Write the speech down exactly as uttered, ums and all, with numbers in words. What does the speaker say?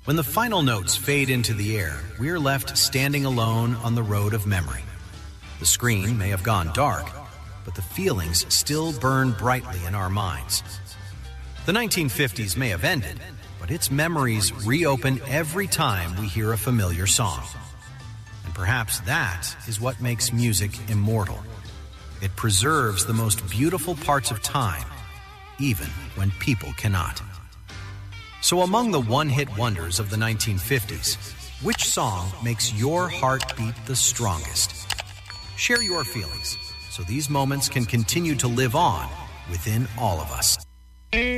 When the final notes fade into the air, we're left standing alone on the road of memory. The screen may have gone dark, but the feelings still burn brightly in our minds. The nineteen fifties may have ended, but its memories reopen every time we hear a familiar song. And perhaps that is what makes music immortal. It preserves the most beautiful parts of time, even when people cannot. So among the one-hit wonders of the nineteen fifties, which song makes your heart beat the strongest? Share your feelings so these moments can continue to live on within all of us.